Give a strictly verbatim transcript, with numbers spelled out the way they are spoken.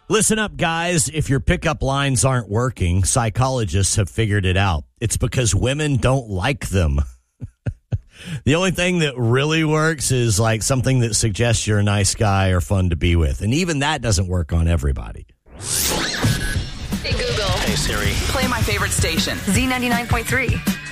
Listen up, guys. If your pickup lines aren't working, psychologists have figured it out. It's because women don't like them. The only thing that really works is like something that suggests you're a nice guy or fun to be with. And even that doesn't work on everybody. Hey, Google. Hey, Siri. Play my favorite station. Z ninety-nine point three.